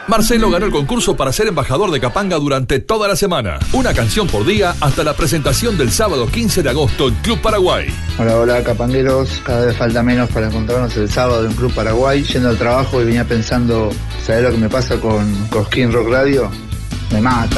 Marcelo ganó el concurso para ser embajador de Capanga durante toda la semana. Una canción por día hasta la presentación del sábado 15 de agosto en Club Paraguay. Hola capangueros, cada vez falta menos para encontrarnos el sábado en Club Paraguay. Yendo al trabajo y venía pensando, ¿sabés lo que me pasa con Cosquín Rock Radio? Me mata.